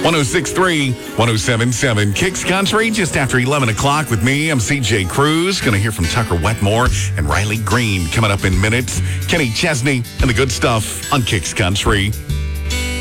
106.3, 107.7 Kicks Country, just after 11 o'clock with me. I'm CJ Cruz. Going to hear from Tucker Wetmore and Riley Green coming up in minutes. Kenny Chesney and the good stuff on Kicks Country.